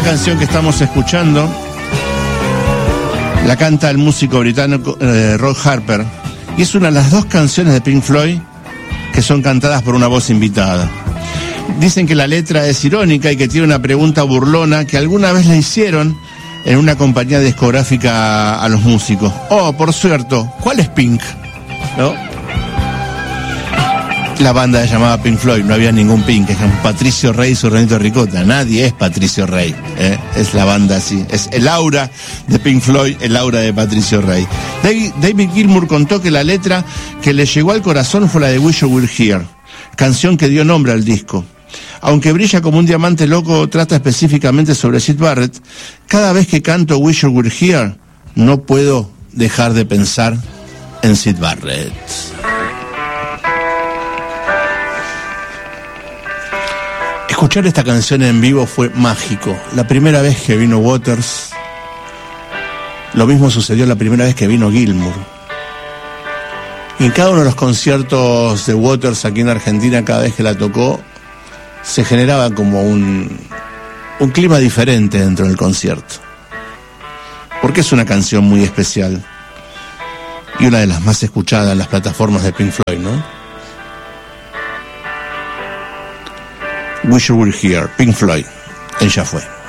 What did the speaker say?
canción que estamos escuchando la canta el músico británico Roy Harper y es una de las 2 canciones de Pink Floyd que son cantadas por una voz invitada. Dicen que la letra es irónica y que tiene una pregunta burlona que alguna vez le hicieron en una compañía discográfica a los músicos. Oh, por cierto, ¿cuál es Pink? ¿No? La banda se llamaba Pink Floyd, no había ningún Pink, es como Patricio Rey y su Renito Ricota. Nadie es Patricio Rey, es la banda así, es el aura de Pink Floyd, el aura de Patricio Rey. David Gilmour contó que la letra que le llegó al corazón fue la de Wish You Were Here, canción que dio nombre al disco. Aunque brilla como un diamante loco, trata específicamente sobre Syd Barrett. Cada vez que canto Wish You Were Here, no puedo dejar de pensar en Syd Barrett. Escuchar esta canción en vivo fue mágico. La primera vez que vino Waters, lo mismo sucedió la primera vez que vino Gilmour. Y en cada uno de los conciertos de Waters aquí en Argentina, cada vez que la tocó, se generaba como un clima diferente dentro del concierto. Porque es una canción muy especial y una de las más escuchadas en las plataformas de Pink Floyd, ¿no? Wish You Were Here, Pink Floyd, ella fue.